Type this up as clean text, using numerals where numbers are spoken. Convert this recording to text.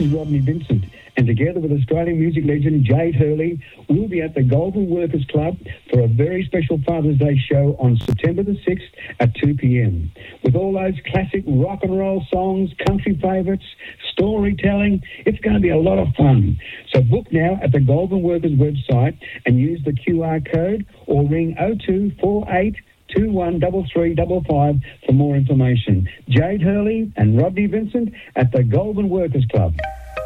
is Rodney Vincent, and together with Australian music legend Jade Hurley, we'll be at the Goulburn Workers Club for a very special Father's Day show on September the 6th at 2 p.m. With all those classic rock and roll songs, country favourites, storytelling, it's going to be a lot of fun. So book now at the Goulburn Workers website and use the QR code or ring 0248 213355 for more information. Jade Hurley and Rodney Vincent at the Goulburn Workers Club.